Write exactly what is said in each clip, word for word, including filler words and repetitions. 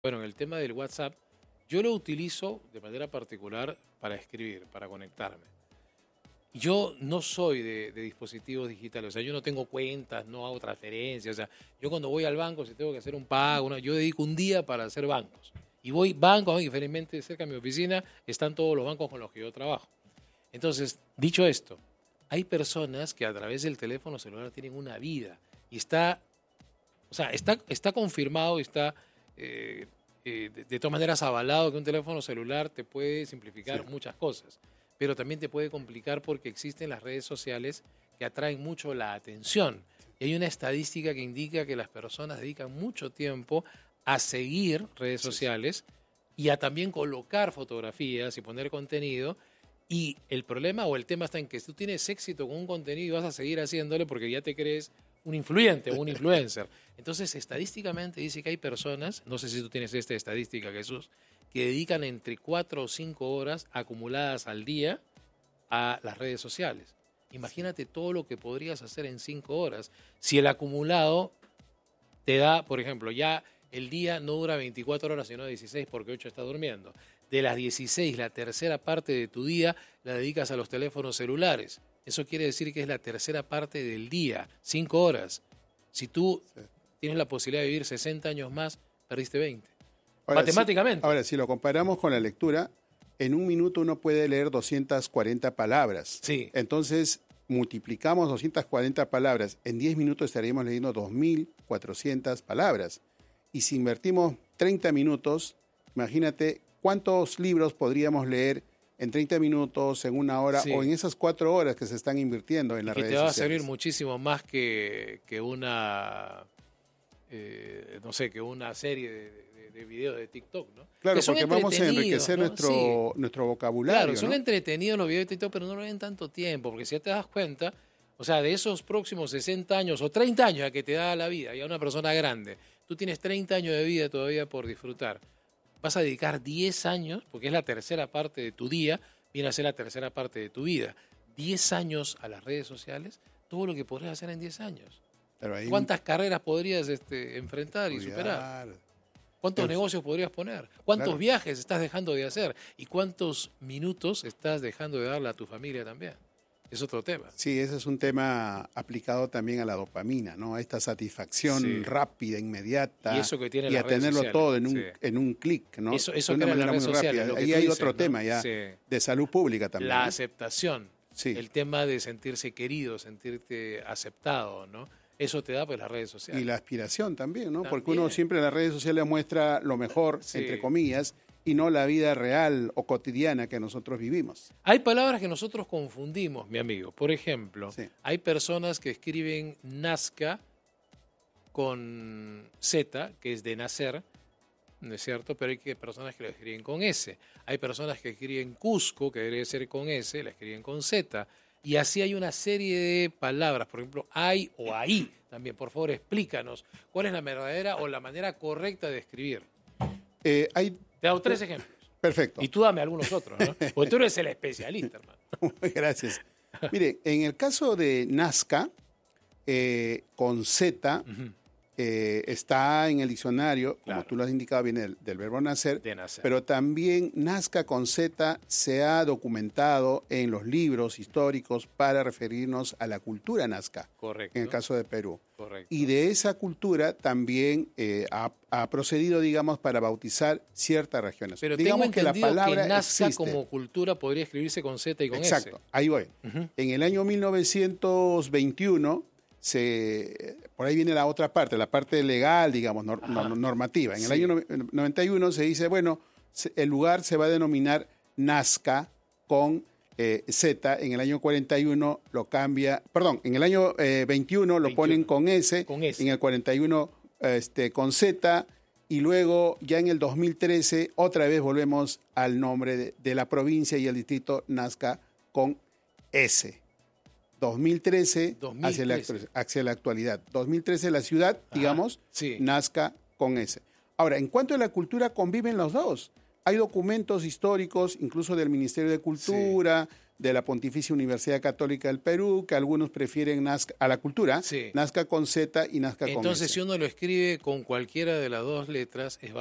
Bueno, en el tema del WhatsApp, yo lo utilizo de manera particular para escribir, para conectarme. Yo no soy de, de dispositivos digitales, o sea, yo no tengo cuentas, no hago transferencias, o sea, yo cuando voy al banco, si tengo que hacer un pago, una, yo dedico un día para hacer bancos. Y voy banco, diferentemente cerca de mi oficina, están todos los bancos con los que yo trabajo. Entonces, dicho esto, hay personas que a través del teléfono celular tienen una vida y está, o sea, está, está confirmado y está eh, eh, de, de todas maneras avalado que un teléfono celular te puede simplificar sí. muchas cosas, pero también te puede complicar porque existen las redes sociales que atraen mucho la atención. Y hay una estadística que indica que las personas dedican mucho tiempo a seguir redes sociales y a también colocar fotografías y poner contenido. Y el problema o el tema está en que tú tienes éxito con un contenido y vas a seguir haciéndole porque ya te crees un influyente o un influencer. Entonces, estadísticamente dice que hay personas, no sé si tú tienes esta estadística, Jesús, que dedican entre cuatro o cinco horas acumuladas al día a las redes sociales. Imagínate todo lo que podrías hacer en cinco horas. Si el acumulado te da, por ejemplo, ya el día no dura veinticuatro horas, sino dieciséis porque ocho estás durmiendo. De las dieciséis, la tercera parte de tu día la dedicas a los teléfonos celulares. Eso quiere decir que es la tercera parte del día, cinco horas. Si tú sí. tienes la posibilidad de vivir sesenta años más, perdiste veinte. Ahora, matemáticamente. Si, ahora, si lo comparamos con la lectura, en un minuto uno puede leer doscientas cuarenta palabras. Sí. Entonces, multiplicamos doscientas cuarenta palabras. En diez minutos estaríamos leyendo dos mil cuatrocientas palabras. Y si invertimos treinta minutos, imagínate cuántos libros podríamos leer en treinta minutos, en una hora sí. o en esas cuatro horas que se están invirtiendo en las redes sociales. Que te va sociales. a servir muchísimo más que, que una, eh, no sé, que una serie de, de, de videos de TikTok, ¿no? Claro, porque vamos a enriquecer ¿no? nuestro, sí. nuestro vocabulario. Claro, son ¿no? entretenidos los videos de TikTok, pero no lo ven tanto tiempo, porque si ya te das cuenta, o sea, de esos próximos sesenta años o treinta años a que te da la vida, ya una persona grande, tú tienes treinta años de vida todavía por disfrutar. Vas a dedicar diez años, porque es la tercera parte de tu día, viene a ser la tercera parte de tu vida. diez años a las redes sociales, todo lo que podrías hacer en diez años. ¿Cuántas un... carreras podrías este, enfrentar y Cuidar. superar? ¿Cuántos Pero... negocios podrías poner? ¿Cuántos claro. viajes estás dejando de hacer? ¿Y cuántos minutos estás dejando de darle a tu familia también? Es otro tema. Sí, ese es un tema aplicado también a la dopamina, ¿no? A esta satisfacción sí. rápida, inmediata. Y eso que tiene y las a tenerlo sociales. todo en un, sí. en un clic, ¿no? Eso, eso que las redes sociales. Ahí hay dices, otro ¿no? tema ya sí. de salud pública también. La ¿no? aceptación. Sí. El tema de sentirse querido, sentirte aceptado, ¿no? Eso te da pues las redes sociales. Y la aspiración también, ¿no? También. Porque uno siempre en las redes sociales muestra lo mejor, sí. entre comillas, y no la vida real o cotidiana que nosotros vivimos. Hay palabras que nosotros confundimos, mi amigo. Por ejemplo, sí. hay personas que escriben Nazca con Z, que es de nacer, ¿no es cierto? Pero hay que, personas que lo escriben con S. Hay personas que escriben Cusco, que debe ser con S, la escriben con Z. Y así hay una serie de palabras, por ejemplo, hay o ahí también. Por favor, explícanos cuál es la verdadera o la manera correcta de escribir. Eh, hay... Te he dado tres ejemplos. Perfecto. Y tú dame algunos otros, ¿no? Porque tú eres el especialista, hermano. Gracias. Mire, en el caso de Nazca, eh, con Z, uh-huh. eh, está en el diccionario, claro. como tú lo has indicado, viene del, del verbo nacer, de nacer, pero también Nazca con Z se ha documentado en los libros históricos para referirnos a la cultura nazca. Correcto. En el caso de Perú. Correcto. Y de esa cultura también eh, ha, ha procedido, digamos, para bautizar ciertas regiones. Pero digamos tengo que la palabra que Nazca existe. Como cultura podría escribirse con Z y con Exacto, S. Exacto, ahí voy. Uh-huh. En el año mil novecientos veintiuno, se, por ahí viene la otra parte, la parte legal, digamos, nor, nor, normativa. En sí. el año noventa y uno se dice, bueno, el lugar se va a denominar Nazca con Eh, Z, en el año cuarenta y uno lo cambia, perdón, en el año eh, veintiuno lo veintiuno. Ponen con S, con S, en el cuarenta y uno este, con Z, y luego ya en el dos mil trece otra vez volvemos al nombre de, de la provincia y el distrito Nazca con S. dos mil trece, dos mil trece. Hacia, la, hacia la actualidad. dos mil trece la ciudad, Ajá, digamos, sí. Nazca con S. Ahora, en cuanto a la cultura, conviven los dos. Hay documentos históricos, incluso del Ministerio de Cultura, sí. de la Pontificia Universidad Católica del Perú, que algunos prefieren Nazca a la cultura, sí. Nazca con Z y Nazca Entonces, con S. Entonces, si uno lo escribe con cualquiera de las dos letras, es válido.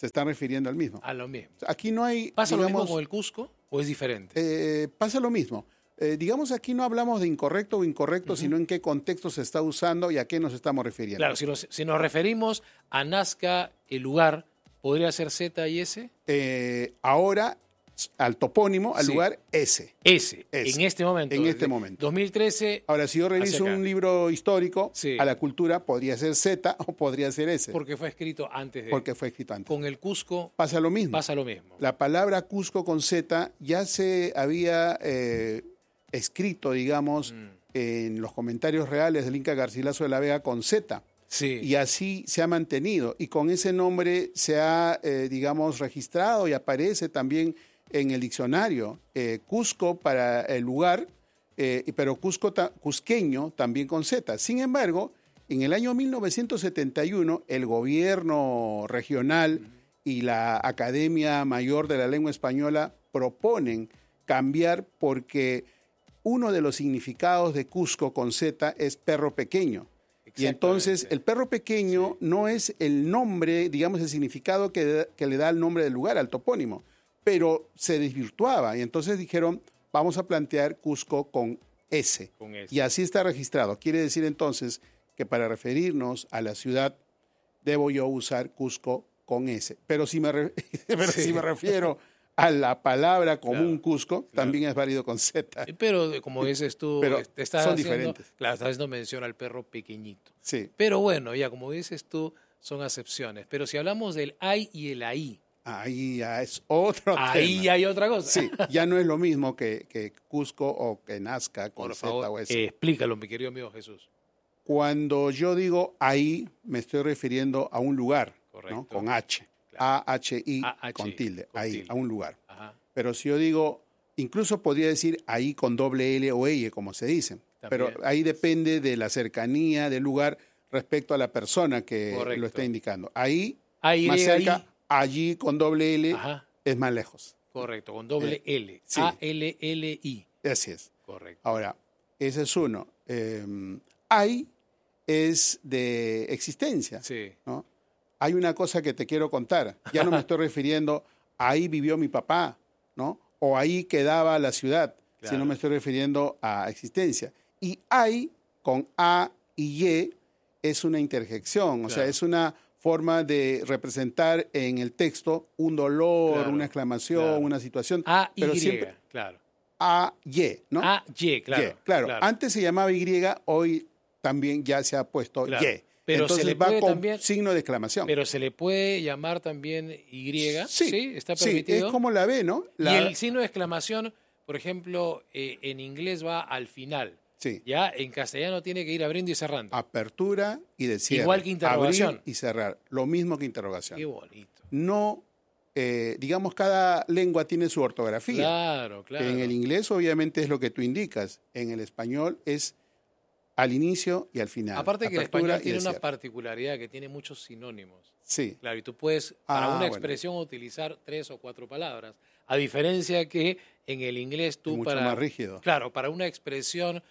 se están refiriendo al mismo. A lo mismo. Aquí no hay... ¿Pasa digamos, lo mismo con el Cusco o es diferente? Eh, pasa lo mismo. Eh, digamos, aquí no hablamos de incorrecto o incorrecto, uh-huh. sino en qué contexto se está usando y a qué nos estamos refiriendo. Claro, si nos, si nos referimos a Nazca, el lugar, ¿podría ser Z y S? Eh, ahora, al topónimo, al sí. lugar, S. S. S. En este momento. En este momento. dos mil trece. Ahora, si yo reviso un libro histórico, sí. a la cultura podría ser Z o podría ser S. Porque fue escrito antes de... Porque fue escrito antes. Con el Cusco... Pasa lo mismo. Pasa lo mismo. La palabra Cusco con Z ya se había... Eh, escrito, digamos, mm. en los comentarios reales del Inca Garcilaso de la Vega con Z. Sí. Y así se ha mantenido. Y con ese nombre se ha, eh, digamos, registrado y aparece también en el diccionario. Eh, Cusco para el lugar, eh, pero Cusco ta- cusqueño también con Z. Sin embargo, en el año mil novecientos setenta y uno, el gobierno regional mm. y la Academia Mayor de la Lengua Española proponen cambiar porque uno de los significados de Cusco con Z es perro pequeño. Y entonces el perro pequeño sí. no es el nombre, digamos, el significado que, que le da el nombre del lugar, al topónimo, pero se desvirtuaba. Y entonces dijeron, vamos a plantear Cusco con S. Con S. Y así está registrado. Quiere decir entonces que para referirnos a la ciudad debo yo usar Cusco con S. Pero si me, re- pero sí. si me refiero... a la palabra común claro, Cusco, claro. también es válido con Z. Pero, como dices tú, Pero te estás son haciendo, diferentes. Claro, estás haciendo mención al perro pequeñito. Sí. Pero bueno, ya como dices tú, son acepciones. Pero si hablamos del ay y el ahí. Ahí ya es otro ahí tema. ya hay otra cosa. Sí, ya no es lo mismo que, que Cusco o que Nazca con Por Z favor, o S. Eh, explícalo, mi querido amigo Jesús. Cuando yo digo ahí, me estoy refiriendo a un lugar, ¿no? Con H. Claro. A H I con tilde. Con ahí, tilde. A un lugar. Ajá. Pero si yo digo, incluso podría decir ahí con doble L o L, como se dice. También. Pero ahí depende de la cercanía del lugar respecto a la persona que Correcto. Lo está indicando. Ahí, ahí más cerca, ahí. Allí con doble L Ajá. Es más lejos. Correcto, con doble eh, L. Sí. A L L I. Así es. Correcto. Ahora, ese es uno. Eh, hay es de existencia. Sí. ¿No? Hay una cosa que te quiero contar. Ya no me estoy refiriendo a ahí vivió mi papá, ¿no? O ahí quedaba la ciudad, claro. sino me estoy refiriendo a existencia. Y hay, con A y Y, es una interjección, claro. o sea, es una forma de representar en el texto un dolor, claro. una exclamación, claro. una situación. A y pero siempre claro. A Y, ¿no? A Y, claro. Y, claro. claro. Antes se llamaba Y, hoy también ya se ha puesto claro. Y. Pero Entonces se le va puede con también, signo de exclamación. Pero se le puede llamar también Y, sí, ¿sí? ¿Está permitido? Sí, es como la B, ¿no? La... Y el signo de exclamación, por ejemplo, eh, en inglés va al final. Sí. Ya en castellano tiene que ir abriendo y cerrando. Apertura y de cierre. Igual que interrogación. Abrir y cerrar. Lo mismo que interrogación. Qué bonito. No, eh, digamos, cada lengua tiene su ortografía. Claro, claro. En el inglés, obviamente, es lo que tú indicas. En el español es al inicio y al final. Aparte que el español tiene una particularidad que tiene muchos sinónimos. Sí. Claro, y tú puedes para ah, una expresión bueno. utilizar tres o cuatro palabras, a diferencia que en el inglés tú es mucho para más rígido. Claro, para una expresión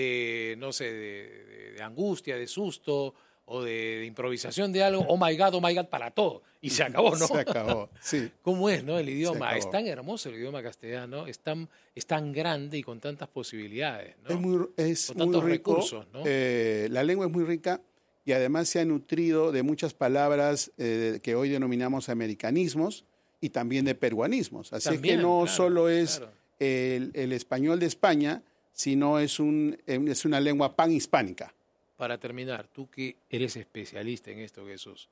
de no sé, de, de, de angustia, de susto o de, de improvisación de algo, oh my God, oh my God, para todo. Y se acabó, ¿no? Se acabó, sí. ¿Cómo es, no? El idioma es tan hermoso, el idioma castellano, es tan, es tan grande y con tantas posibilidades, ¿no? Es muy, es con tantos muy rico, recursos, ¿no? Eh, la lengua es muy rica y además se ha nutrido de muchas palabras eh, que hoy denominamos americanismos y también de peruanismos. Así también, es que no claro, solo es claro. el, el español de España, sino es, un, es una lengua panhispánica. Para terminar, tú que eres especialista en esto, Jesús,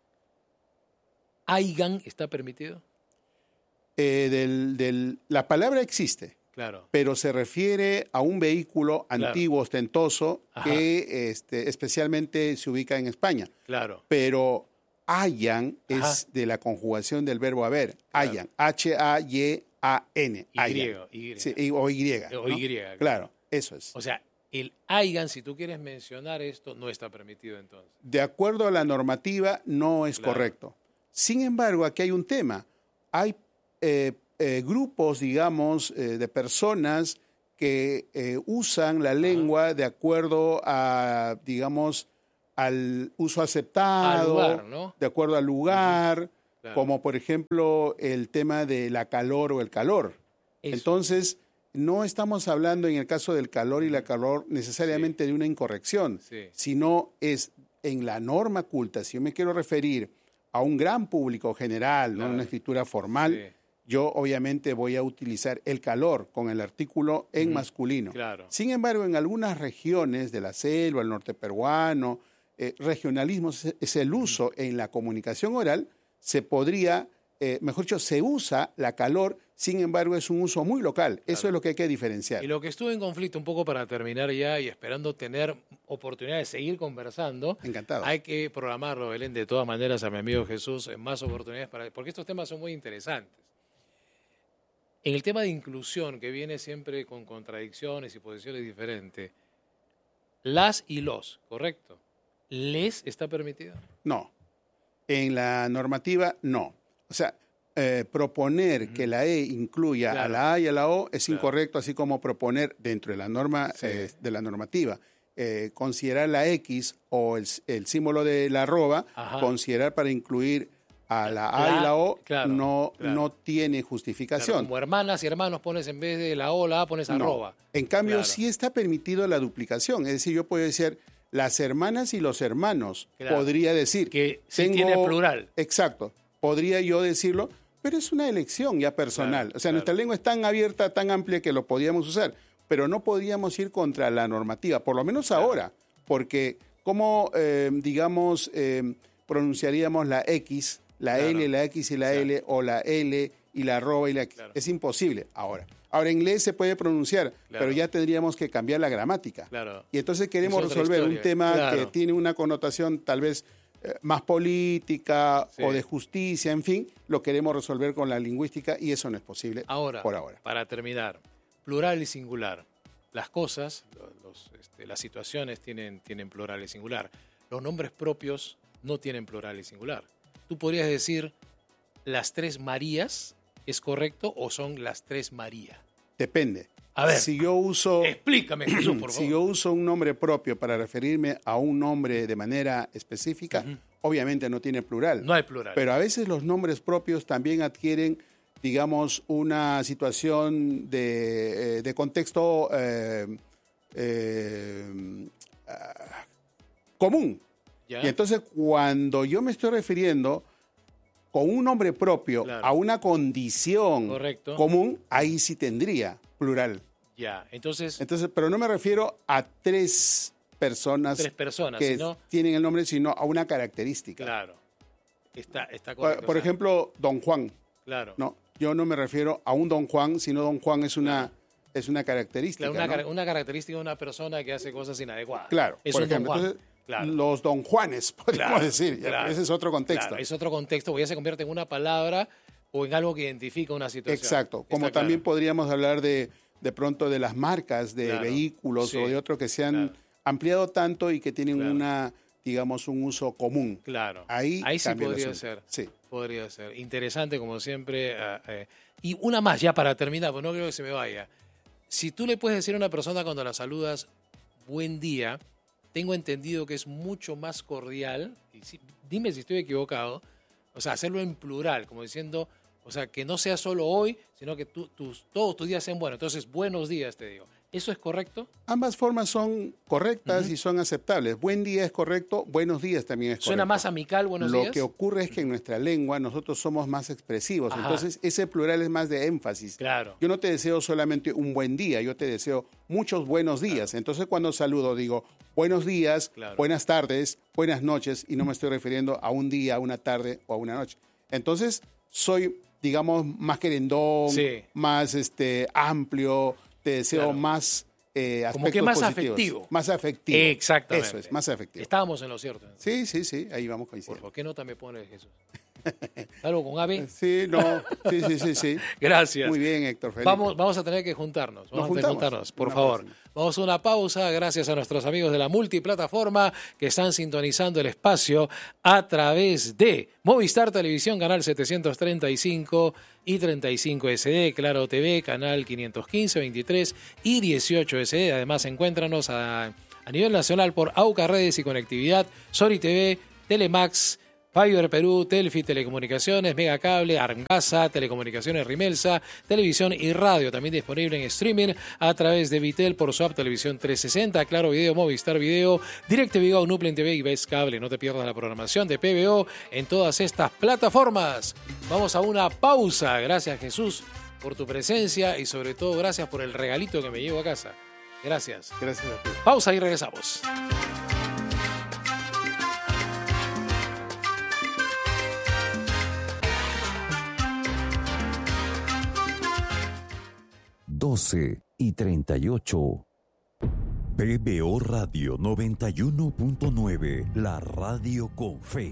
¿Aigan está permitido? Eh, del, del, la palabra existe, claro. pero se refiere a un vehículo antiguo, claro. ostentoso, Ajá. que este, especialmente se ubica en España. Claro. Pero hayan Ajá. es de la conjugación del verbo haber. Claro. Hayan, H A Y A N. Y, y. Sí, o Y. O ¿no? Y. Claro. claro, eso es. O sea, el aigan, si tú quieres mencionar esto, no está permitido entonces. De acuerdo a la normativa, no es claro. correcto. Sin embargo, aquí hay un tema. Hay eh, eh, grupos, digamos, eh, de personas que eh, usan la lengua Ajá. de acuerdo a, digamos, al uso aceptado, al lugar, ¿no? de acuerdo al lugar, uh-huh. claro. Como por ejemplo el tema de la calor o el calor. Eso. Entonces, no estamos hablando en el caso del calor y la calor necesariamente sí. de una incorrección, sí. sino es en la norma culta. Si yo me quiero referir a un gran público general, claro. no una escritura formal, sí. yo obviamente voy a utilizar el calor con el artículo en mm, masculino. Claro. Sin embargo, en algunas regiones de la selva, el norte peruano, eh, regionalismo es, es el uso mm. en la comunicación oral, se podría, eh, mejor dicho, se usa la calor. Sin embargo, es un uso muy local. Claro. Eso es lo que hay que diferenciar. Y lo que estuve en conflicto, un poco para terminar ya y esperando tener oportunidad de seguir conversando. Encantado. Hay que programarlo, Belén, de todas maneras, a mi amigo Jesús, en más oportunidades, para, porque estos temas son muy interesantes. En el tema de inclusión, que viene siempre con contradicciones y posiciones diferentes, las y los, ¿correcto? ¿Les está permitido? No. En la normativa, no. O sea... Eh, proponer uh-huh. que la E incluya claro. a la A y a la O es claro. incorrecto, así como proponer dentro de la norma sí. eh, de la normativa eh, considerar la X o el, el símbolo de la arroba, Ajá. considerar para incluir a la A la, y la O claro, no, claro. no tiene justificación. Claro, como hermanas y hermanos pones en vez de la O, la A pones arroba. No. En cambio, claro. sí está permitido la duplicación, es decir, yo puedo decir las hermanas y los hermanos, claro. podría decir. Que sí tengo, tiene plural. Exacto, podría yo decirlo. Pero es una elección ya personal. Claro, o sea, claro. nuestra lengua es tan abierta, tan amplia que lo podíamos usar, pero no podíamos ir contra la normativa, por lo menos claro. ahora, porque ¿cómo, eh, digamos, eh, pronunciaríamos la X, la claro. L, la X y la claro. L, o la L y la arroba y la X? Claro. Es imposible ahora. Ahora, en inglés se puede pronunciar, claro. pero ya tendríamos que cambiar la gramática. Claro. Y entonces queremos resolver historia. un tema claro. que tiene una connotación tal vez más política sí. o de justicia, en fin, lo queremos resolver con la lingüística y eso no es posible ahora, por ahora. Para terminar, plural y singular. Las cosas, los, este, las situaciones tienen, tienen plural y singular. Los nombres propios no tienen plural y singular. Tú podrías decir las tres Marías, ¿es correcto? ¿O son las tres María? Depende. A ver, si yo uso, explícame, Jesús, por favor. Si yo uso un nombre propio para referirme a un nombre de manera específica, uh-huh. obviamente no tiene plural. No hay plural. Pero a veces los nombres propios también adquieren, digamos, una situación de, de contexto eh, eh, uh, común. ¿Ya? Y entonces, cuando yo me estoy refiriendo con un nombre propio claro. a una condición Correcto. común, ahí sí tendría plural. Ya, entonces... Entonces, pero no me refiero a tres personas, tres personas que sino... tienen el nombre, sino a una característica. Claro, está, está correcto. Por, por ejemplo, Don Juan. Claro. No, yo no me refiero a un Don Juan, sino Don Juan es una, claro. es una característica. Claro, una, ¿no? una característica de una persona que hace cosas inadecuadas. Claro, es por un ejemplo. Don Juan. Entonces, claro. los Don Juanes, podríamos claro, decir. Claro, ese es otro contexto. Claro, es otro contexto, porque ya se convierte en una palabra o en algo que identifica una situación. Exacto, como está también claro. podríamos hablar de... de pronto de las marcas de claro, vehículos sí, o de otros que se han claro. ampliado tanto y que tienen claro. una, digamos, un uso común. Claro. Ahí, Ahí sí podría ser. Sí. Podría ser. Interesante, como siempre. Uh, eh. Y una más ya para terminar, porque no creo que se me vaya. Si tú le puedes decir a una persona cuando la saludas, buen día, tengo entendido que es mucho más cordial, y si, dime si estoy equivocado, o sea, hacerlo en plural, como diciendo... O sea, que no sea solo hoy, sino que tú, tus, todos tus días sean buenos. Entonces, buenos días, te digo. ¿Eso es correcto? Ambas formas son correctas uh-huh. y son aceptables. Buen día es correcto, buenos días también es correcto. ¿Suena más amical, buenos Lo días? Lo que ocurre es que en nuestra lengua nosotros somos más expresivos. Ajá. Entonces, ese plural es más de énfasis. Claro. Yo no te deseo solamente un buen día, yo te deseo muchos buenos días. Claro. Entonces, cuando saludo digo buenos días, claro. buenas tardes, buenas noches, y no me estoy refiriendo a un día, a una tarde o a una noche. Entonces, soy... digamos, más querendón, sí. más este, amplio, te deseo claro. más eh, aspectos como que más positivos. afectivo. Más afectivo. Exactamente. Eso es, más afectivo. Estábamos en lo cierto. Sí, sí, sí, ahí vamos coincidiendo. Por favor, ¿qué nota me pones, Jesús? ¿Algo con Ave? Sí, no, sí, sí, sí, sí. Gracias. Muy bien, Héctor Felipe. Vamos, vamos a tener que juntarnos. Vamos Nos a tener que juntarnos, por favor. Próxima. Vamos a una pausa, gracias a nuestros amigos de la multiplataforma que están sintonizando el espacio a través de Movistar Televisión, canal setecientos treinta y cinco y treinta y cinco S D, Claro T V, canal quinientos quince, veintitrés y dieciocho S D. Además, encuéntranos a, a nivel nacional por AUCA Redes y Conectividad, Sori T V, Telemax, Fiber Perú, Telfi Telecomunicaciones, Megacable, Armgasa, Telecomunicaciones Rimelsa, Televisión y Radio. También disponible en streaming a través de Vitel por su app Televisión trescientos sesenta, Claro Video, Movistar Video, DirecTV, Nuplen T V y Ves Cable. No te pierdas la programación de P B O en todas estas plataformas. Vamos a una pausa. Gracias, Jesús, por tu presencia y sobre todo gracias por el regalito que me llevo a casa. Gracias. Gracias a ti. Pausa y regresamos. doce y treinta y ocho. P B O Radio noventa y uno punto nueve, la radio con fe.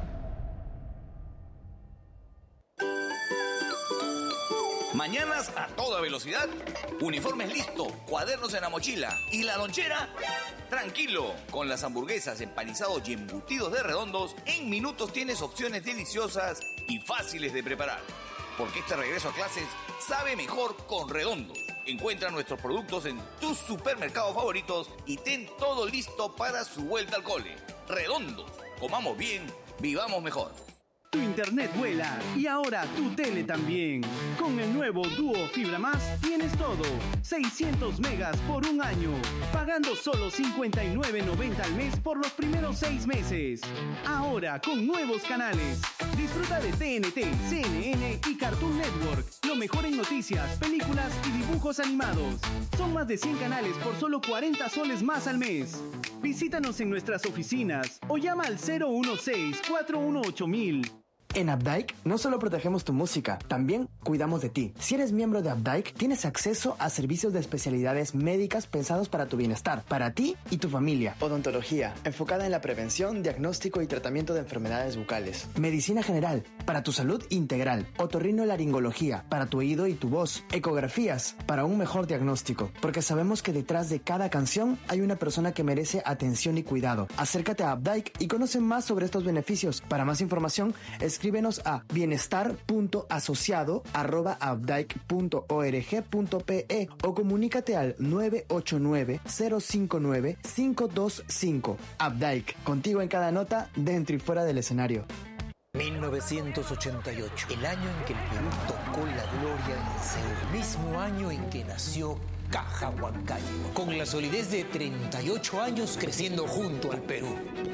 Mañanas a toda velocidad, uniformes listo, cuadernos en la mochila y la lonchera. Tranquilo, con las hamburguesas, empanizados y embutidos de Redondos, en minutos tienes opciones deliciosas y fáciles de preparar. Porque este regreso a clases sabe mejor con Redondos. Encuentra nuestros productos en tus supermercados favoritos y ten todo listo para su vuelta al cole. Redondos, comamos bien, vivamos mejor. Tu internet vuela y ahora tu tele también. Con el nuevo Duo Fibra Más tienes todo. seiscientos megas por un año. Pagando solo cincuenta y nueve noventa al mes por los primeros seis meses. Ahora con nuevos canales. Disfruta de T N T, C N N y Cartoon Network. Lo mejor en noticias, películas y dibujos animados. Son más de cien canales por solo cuarenta soles más al mes. Visítanos en nuestras oficinas o llama al cero uno seis, cuatro uno ocho mil. En Updike no solo protegemos tu música, también cuidamos de ti. Si eres miembro de Updike, tienes acceso a servicios de especialidades médicas pensados para tu bienestar, para ti y tu familia. Odontología, enfocada en la prevención, diagnóstico y tratamiento de enfermedades bucales. Medicina general, para tu salud integral. Otorrinolaringología, para tu oído y tu voz. Ecografías, para un mejor diagnóstico. Porque sabemos que detrás de cada canción hay una persona que merece atención y cuidado. Acércate a Updike y conoce más sobre estos beneficios. Para más información, es Escríbenos a bienestar punto asociado arroba updike punto org punto pe o comunícate al nueve ocho nueve, cero cinco nueve, cinco dos cinco. Updike, contigo en cada nota, dentro y fuera del escenario. mil novecientos ochenta y ocho, el año en que el Perú tocó la gloria en Seúl, el mismo año en que nació Caja Huancayo, con la solidez de treinta y ocho años creciendo junto al Perú.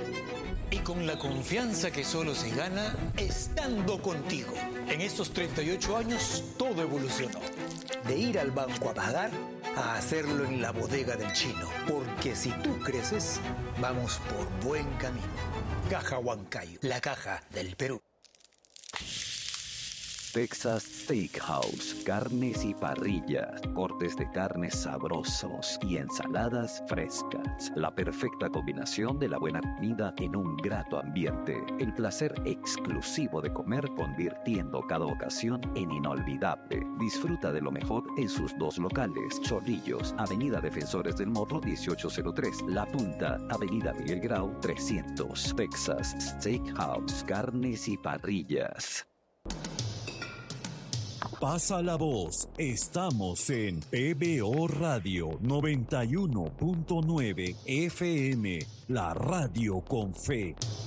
Y con la confianza que solo se gana estando contigo. En estos treinta y ocho años todo evolucionó. De ir al banco a pagar a hacerlo en la bodega del chino. Porque si tú creces, vamos por buen camino. Caja Huancayo, la caja del Perú. Texas Steakhouse, carnes y parrillas, cortes de carnes sabrosos y ensaladas frescas. La perfecta combinación de la buena comida en un grato ambiente. El placer exclusivo de comer convirtiendo cada ocasión en inolvidable. Disfruta de lo mejor en sus dos locales. Chorrillos, Avenida Defensores del Morro dieciocho cero tres. La Punta, Avenida Miguel Grau trescientos. Texas Steakhouse, carnes y parrillas. Pasa la voz, estamos en P B O Radio noventa y uno punto nueve F M, la radio con fe.